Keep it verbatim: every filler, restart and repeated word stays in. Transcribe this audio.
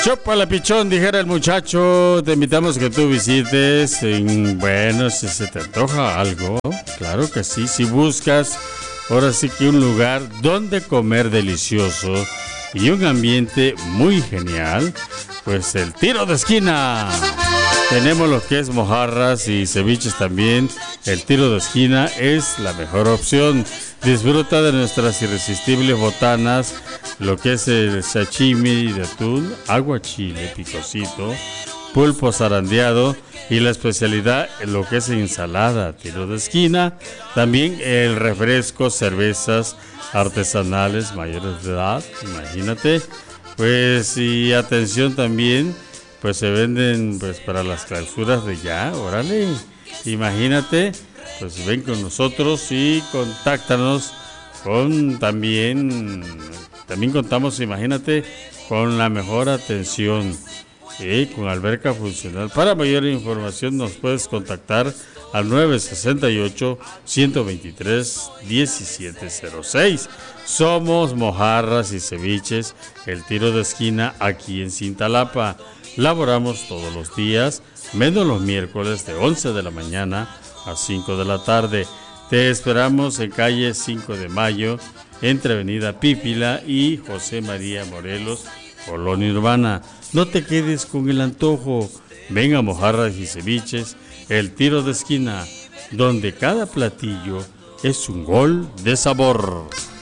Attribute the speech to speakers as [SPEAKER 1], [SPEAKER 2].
[SPEAKER 1] Chúpala, pichón, dijera el muchacho. Te invitamos a que tú visites. En, bueno, si se te antoja algo, claro que sí. Si buscas, ahora sí que un lugar donde comer delicioso y un ambiente muy genial, pues el Tiro de Esquina. Tenemos lo que es mojarras y ceviches también. El Tiro de Esquina es la mejor opción. Disfruta de nuestras irresistibles botanas, lo que es el sashimi de atún, aguachile picosito, pulpo zarandeado y la especialidad lo que es ensalada Tiro de Esquina. También el refresco, cervezas artesanales mayores de edad, imagínate. Pues y atención también, pues se venden pues para las clausuras de ya, órale, imagínate. Pues ven con nosotros y contáctanos con también, también contamos, imagínate, con la mejor atención, ¿sí? Con alberca funcional. Para mayor información nos puedes contactar al nueve seis ocho, uno dos tres, uno siete cero seis. Somos Mojarras y Ceviches, el Tiro de Esquina aquí en Cintalapa. Laboramos todos los días, menos los miércoles de once de la mañana a cinco de la tarde. Te esperamos en calle cinco de mayo, entre avenida Pípila y José María Morelos, Colonia Urbana. No te quedes con el antojo. Ven a Mojarras y Ceviches, el Tiro de Esquina, donde cada platillo es un gol de sabor.